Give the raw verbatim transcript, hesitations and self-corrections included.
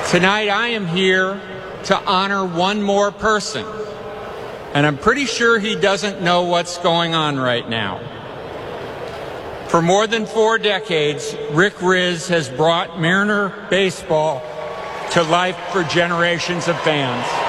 Tonight, I am here to honor one more person, and I'm pretty sure he doesn't know what's going on right now. For more than four decades, Rick Rizzs has brought Mariner baseball to life for generations of fans.